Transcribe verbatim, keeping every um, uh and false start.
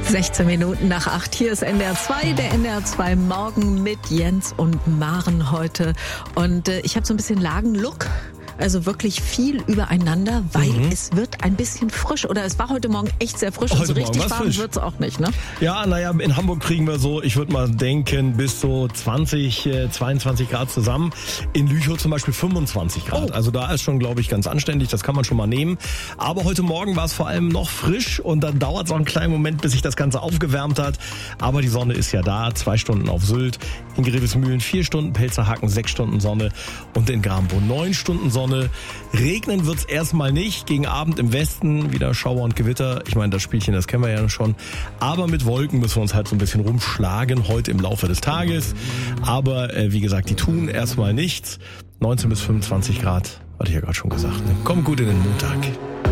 sechzehn Minuten nach acht. Hier ist N D R zwei, der N D R zwei Morgen mit Jens und Maren heute. Und äh, ich habe so ein bisschen Lagenlook. Also wirklich viel übereinander, weil mhm. es wird ein bisschen frisch. Oder es war heute Morgen echt sehr frisch. Heute und so richtig Morgen warm wird es auch nicht, ne? Ja, naja, in Hamburg kriegen wir so, ich würde mal denken, bis so zwanzig, zweiundzwanzig Grad zusammen. In Lüchow zum Beispiel fünfundzwanzig Grad. Oh. Also da ist schon, glaube ich, ganz anständig. Das kann man schon mal nehmen. Aber heute Morgen war es vor allem noch frisch. Und dann dauert es auch einen kleinen Moment, bis sich das Ganze aufgewärmt hat. Aber die Sonne ist ja da. Zwei Stunden auf Sylt. In Grevesmühlen vier Stunden, Pelzerhaken sechs Stunden Sonne. Und in Grambo neun Stunden Sonne. Regnen wird's erstmal nicht. Gegen Abend im Westen wieder Schauer und Gewitter. Ich meine, das Spielchen, das kennen wir ja schon. Aber mit Wolken müssen wir uns halt so ein bisschen rumschlagen heute im Laufe des Tages. Aber äh, wie gesagt, die tun erstmal nichts. neunzehn bis fünfundzwanzig Grad, hatte ich ja gerade schon gesagt. Ne? Kommt gut in den Montag.